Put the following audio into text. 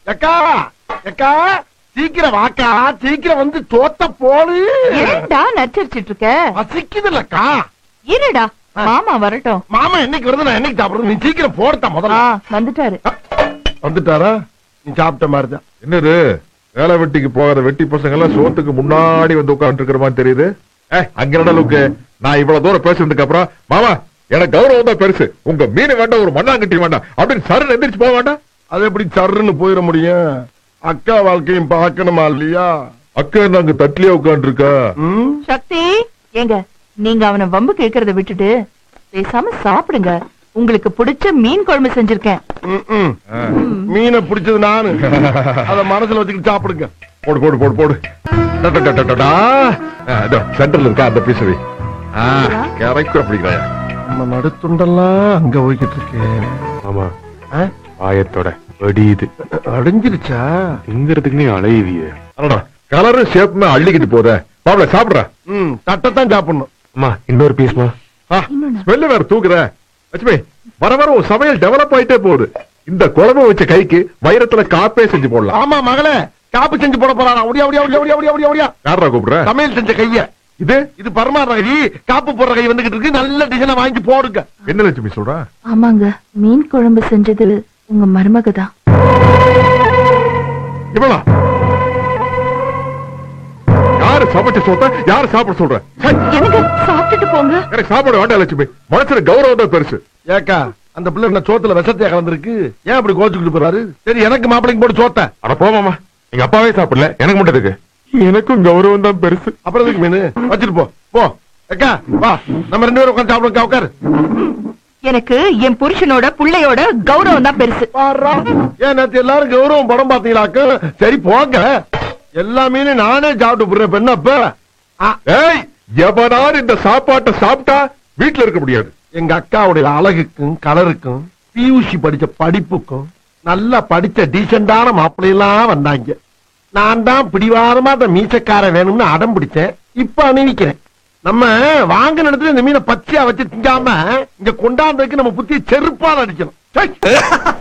எக்கா எக்கா சீக்கிரம் வாக்கா, சீக்கிரம் வந்து தோத்த போடு. ஏன்டா நச்சரிச்சிட்டு இருக்க? பசிக்குதுல்லக்கா. இருடா மாமா வரட்டும். மாமா என்னைக்கு வருது, நான் என்னைக்கு சாப்பிடுறது? நீ சீக்கிரம் போடுத்தா முதல்ல. வந்துட்டாரு. வந்துட்டாரா? நீ சாப்பிட்ட மாதிரிதான். என்னது வேலை வெட்டிக்கு போகாத வெட்டி பசங்க எல்லாம் சோத்துக்கு முன்னாடி வந்து உட்கார்ந்து இருக்கிற மாதிரி தெரியுது. அங்க நடலுக்கு நான் இவ்வளவு தூரம் பேசுறதுக்கு அப்புறம் மாமா எனக்கு கௌரவம் தான் பெருசு, உங்க மீன் வேண்டாம் ஒரு மண்ணாங்கட்டி வேண்டாம் அப்படின்னு சரண் எந்திரிச்சு போக வேண்டாம். அது எப்படி சர்ன்னு போயிட முடியும்? அக்கா வாழ்க்கையும் பார்க்கணுமா இல்லையா? அக்கா நாங்க தட்டிலே உட்கார்ந்து இருக்கா. சக்தி ஏங்க, நீங்க அவனை வம்பு கேட்கறத விட்டுட்டு பேசாம சாப்பிடுங்க. உங்களுக்கு பிடிச்ச மீன் குழம்பு செஞ்சிருக்கேன். மீனை பிடிச்சது நானு, அத மனசுல வச்சுக்கிட்டு சாப்பிடுங்க. போடு போடு போடு போடு. சென்டர்ல இருக்கா அந்த பீசவி கரெக்டா பிடிக்கிறாயா? நம்ம நடுத்துண்டெல்லாம் அங்க போய்கிட்டு இருக்கேன். ஆமா, ஆயத்தோட வெடியுது. அடைஞ்சிருச்சா? திங்கிறதுக்கு நீ அலையுவிய. கலரும் ஷேப்புமே அள்ளிக்கிட்டு போத. பாவல சாப்பிடுற. தட்டைத்தான் சாப்பிடணும். அம்மா இன்னொரு பீஸ்மா. ஸ்மெல்லு வேற தூக்குற. லட்சுமி வர வர ஒரு சமையல் டெவலப் ஆயிட்டே போகுது. இந்த குழம்பு வச்ச கைக்கு வைரத்துல காப்பே செஞ்சு போடலாம். ஆமா மகளே, காப்பு செஞ்சு போட போறாரா? ஒடியா ஒடியா ஒடியா ஒடியா ஒடியா ஒடியா ஒடியா. யாரா கூப்பிடுற? சமையல் செஞ்ச கைய. இது பரமாற கை, காப்பு போடுற கை வந்துகிட்டு இருக்கு. நல்ல டிசைனா வாங்கி போடுங்க. என்ன லட்சுமி சொல்ற? ஆமாங்க, மீன் குழம்பு செஞ்சது உங்க மருமகதான். இவளா? யாரு சமைச்ச சொத்த யாரு சாப்பிட சொல்ற? எனக்கு சாப்பிட்டுட்டு போங்க. எனக்கு சாப்பாடு வேண்டாம் லட்சுமி, மனசுல கௌரவம் தான் பெருசு. ஏக்கா அந்த பிள்ளை என்ன சோத்துல விஷத்தையா கலந்துருக்கு? ஏன் அப்படி கோச்சுக்கிட்டு போறாரு? சரி எனக்கு மாப்பிளைக்கு போட்டு சோத்த. அட போமாமா, எங்க அப்பாவே சாப்பிடல, எனக்கு மட்டும் இருக்கு. எனக்கும் கௌரவம் தான் பெருசு. அப்புறம் எதுக்கு மீன் வச்சுட்டு போ போ. ஏக்கா வா, நம்ம 2 பேரும் உட்காந்து சாப்பிடுங்க. உட்காரு. எனக்கு என் புருஷனோட புள்ளையோட கௌரவம் தான் பெருசு. ஏன் நேத்து எல்லாரும் கௌரவம் படம் பாத்தீங்களாக்கு? சரி போங்க, எல்லா மீனும் நானே சாப்பிட்டு போடுறேன். பெண்ணப்ப ஏய், எவனாரு இந்த சாப்பாட்டை சாப்பிட்டா வீட்டுல இருக்க முடியாது. எங்க அக்காவுடைய அழகுக்கும் கலருக்கும் பியூசி படிச்ச படிப்புக்கும் நல்லா படிச்ச டீசென்டான மாப்பிள்ளையெல்லாம் வந்தாங்க. நான் தான் பிடிவாரமா அந்த மீசக்கார வேணும்னு அடம் பிடிச்சேன். இப்ப அணிவிக்கிறேன். நம்ம வாங்க இடத்துல இந்த மீனை பச்சையா வச்சு திங்காம இங்க கொண்டாடுறதுக்கு நம்ம புத்தி செருப்பால் அடிக்கணும்.